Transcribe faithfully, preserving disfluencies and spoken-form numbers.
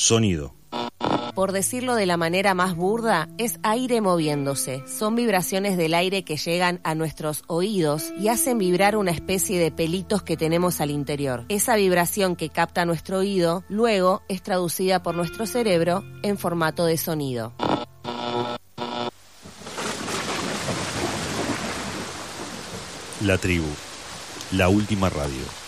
Sonido. Por decirlo de la manera más burda, es aire moviéndose. Son vibraciones del aire que llegan a nuestros oídos y hacen vibrar una especie de pelitos que tenemos al interior. Esa vibración que capta nuestro oído, luego es traducida por nuestro cerebro en formato de sonido. La tribu, la última radio.